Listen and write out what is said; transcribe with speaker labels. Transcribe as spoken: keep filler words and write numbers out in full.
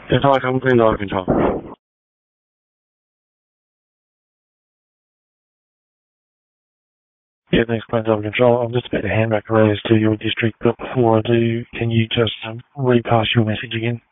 Speaker 1: Yes, hi, I'm Green Dog Control. Yeah, thanks, Green Dog Control. I'm just about to hand back the raise to your district, but before I do, can you just um, repass your message again?